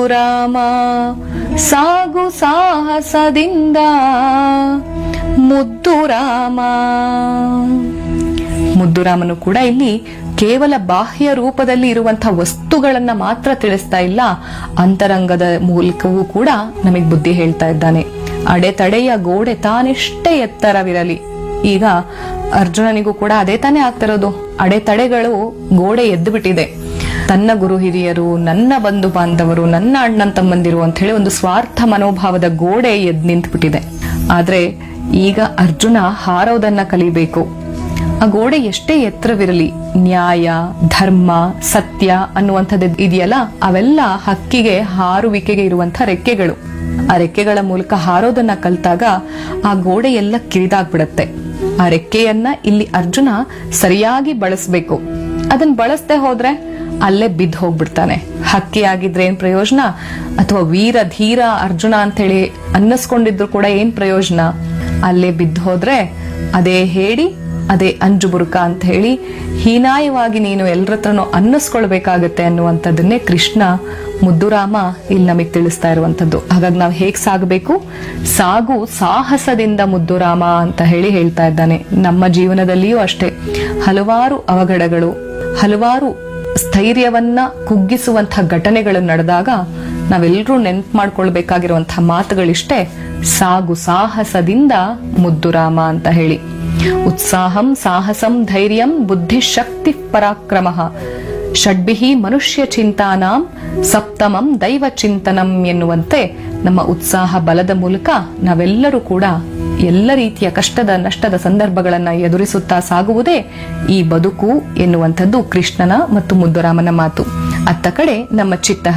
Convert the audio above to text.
ಮುದ್ದುರಾಮ ಸಾಗು ಸಾಹಸದಿಂದ ಮುದ್ದುರಾಮ. ಮುದ್ದುರಾಮನು ಕೂಡ ಇಲ್ಲಿ ಕೇವಲ ಬಾಹ್ಯ ರೂಪದಲ್ಲಿ ಇರುವಂತಹ ವಸ್ತುಗಳನ್ನ ಮಾತ್ರ ತಿಳಿಸ್ತಾ ಇಲ್ಲ, ಅಂತರಂಗದ ಮೂಲಕವೂ ಕೂಡ ನಮಗೆ ಬುದ್ಧಿ ಹೇಳ್ತಾ ಇದ್ದಾನೆ. ಅಡೆತಡೆಯ ಗೋಡೆ ತಾನೆಷ್ಟೇ ಎತ್ತರವಿರಲಿ, ಈಗ ಅರ್ಜುನನಿಗೂ ಕೂಡ ಅದೇ ತಾನೇ ಆಗ್ತಿರೋದು. ಅಡೆತಡೆಗಳು ಗೋಡೆ ಎದ್ದು ಬಿಟ್ಟಿದೆ. ತನ್ನ ಗುರು ಹಿರಿಯರು, ನನ್ನ ಬಂಧು ಬಾಂಧವರು, ನನ್ನ ಅಣ್ಣನ್ ತಮ್ಮಂದಿರು ಅಂತ ಹೇಳಿ ಒಂದು ಸ್ವಾರ್ಥ ಮನೋಭಾವದ ಗೋಡೆ ಎದ್ದು ನಿಂತ್ಬಿಟ್ಟಿದೆ. ಆದ್ರೆ ಈಗ ಅರ್ಜುನ ಹಾರೋದನ್ನ ಕಲಿಬೇಕು. ಆ ಗೋಡೆ ಎಷ್ಟೇ ಎತ್ತರವಿರಲಿ, ನ್ಯಾಯ, ಧರ್ಮ, ಸತ್ಯ ಅನ್ನುವಂಥದ್ದು ಇದೆಯಲ್ಲ, ಅವೆಲ್ಲ ಹಕ್ಕಿಗೆ ಹಾರುವಿಕೆಗೆ ಇರುವಂತಹ ರೆಕ್ಕೆಗಳು. ಆ ರೆಕ್ಕೆಗಳ ಮೂಲಕ ಹಾರೋದನ್ನ ಕಲ್ತಾಗ ಆ ಗೋಡೆ ಎಲ್ಲ ಕಿರಿದಾಗ್ಬಿಡತ್ತೆ. ಆ ರೆಕ್ಕೆಯನ್ನ ಇಲ್ಲಿ ಅರ್ಜುನ ಸರಿಯಾಗಿ ಬಳಸ್ಬೇಕು. ಅದನ್ನ ಬಳಸದೆ ಹೋದ್ರೆ ಅಲ್ಲೇ ಬಿದ್ದು ಹೋಗ್ಬಿಡ್ತಾನೆ. ಹಕ್ಕಿ ಆಗಿದ್ರೆ ಏನ್ ಪ್ರಯೋಜನ, ಅಥವಾ ವೀರ ಧೀರ ಅರ್ಜುನ ಅಂತ ಹೇಳಿ ಅನ್ನಿಸ್ಕೊಂಡಿದ್ರು ಕೂಡ ಏನ್ ಪ್ರಯೋಜನ. ಅಲ್ಲೇ ಬಿದ್ದು ಹೋದ್ರೆ ಅದೇ ಹೇಳಿ, ಅದೇ ಅಂಜು ಬುರುಕ ಅಂತ ಹೇಳಿ ಹೀನಾಯವಾಗಿ ನೀನು ಎಲ್ಲರತ್ರನೂ ಅನ್ನಿಸ್ಕೊಳ್ಬೇಕಾಗತ್ತೆ ಅನ್ನುವಂಥದ್ದನ್ನೇ ಕೃಷ್ಣ ಮುದ್ದುರಾಮ ಇಲ್ಲಿ ನಮಗೆ ತಿಳಿಸ್ತಾ ಇರುವಂತದ್ದು. ಹಾಗಾಗಿ ನಾವು ಹೇಗ್ ಸಾಗಬೇಕು, ಸಾಗು ಸಾಹಸದಿಂದ ಮುದ್ದುರಾಮ ಅಂತ ಹೇಳಿ ಹೇಳ್ತಾ ಇದ್ದಾನೆ. ನಮ್ಮ ಜೀವನದಲ್ಲಿಯೂ ಅಷ್ಟೇ ಹಲವಾರು ಅವಘಡಗಳು, ಹಲವಾರು ಸ್ಥೈರ್ಯವನ್ನ ಕುಗ್ಗಿಸುವಂತಹ ಘಟನೆಗಳು ನಡೆದಾಗ ನಾವೆಲ್ಲರೂ ನೆನ್ಪು ಮಾಡ್ಕೊಳ್ಬೇಕಾಗಿರುವಂತಹ ಮಾತುಗಳಿಷ್ಟೇ, ಸಾಗು ಸಾಹಸದಿಂದ ಮುದ್ದುರಾಮ ಅಂತ ಹೇಳಿ. ಉತ್ಸಾಹಂ ಸಾಹಸಂ ಧೈರ್ಯಂ ಬುದ್ಧಿಶಕ್ತಿ ಪರಾಕ್ರಮಃ ಷಡ್ಭಿಃ ಮನುಷ್ಯ ಚಿಂತಾನಾಂ ಸಪ್ತಮಂ ದೈವ ಚಿಂತನಂ ಎನ್ನುವಂತೆ ನಮ್ಮ ಉತ್ಸಾಹ ಬಲದ ಮೂಲಕ ನಾವೆಲ್ಲರೂ ಕೂಡ ಎಲ್ಲ ರೀತಿಯ ಕಷ್ಟದ ನಷ್ಟದ ಸಂದರ್ಭಗಳನ್ನ ಎದುರಿಸುತ್ತಾ ಸಾಗುವುದೇ ಈ ಬದುಕು ಎನ್ನುವಂಥದ್ದು ಕೃಷ್ಣನ ಮತ್ತು ಮುದ್ದುರಾಮನ ಮಾತು. ಅತ್ತ ಕಡೆ ನಮ್ಮ ಚಿತ್ತ